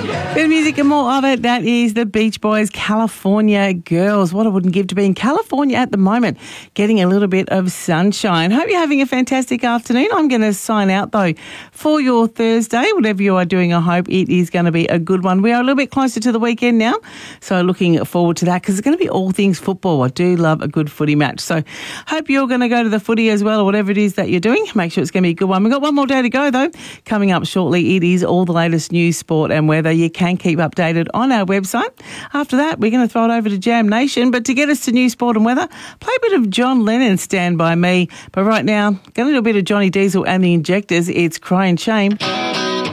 Bit of music and more of it. That is the Beach Boys, California Girls. What I wouldn't give to be in California at the moment, getting a little bit of sunshine. Hope you're having a fantastic afternoon. I'm going to sign out, though, for your Thursday. Whatever you are doing, I hope it is going to be a good one. We are a little bit closer to the weekend now, so looking forward to that because it's going to be all things football. I do love a good footy match. So hope you're going to go to the footy as well, or whatever it is that you're doing. Make sure it's going to be a good one. We've got one more day to go, though. Coming up shortly, it is all the latest news, sport and weather. You can keep updated on our website. After that, we're going to throw it over to Jam Nation. But to get us to news, sport and weather, play a bit of John Lennon, Stand By Me. But right now, going to do a bit of Johnny Diesel and the Injectors. It's Crying Shame.